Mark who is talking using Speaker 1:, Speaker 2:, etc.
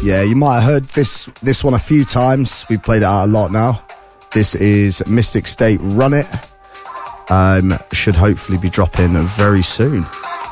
Speaker 1: Yeah, you might have heard this one a few times. We played it out a lot now. This is Mystic State, Run It. Should hopefully be dropping very soon.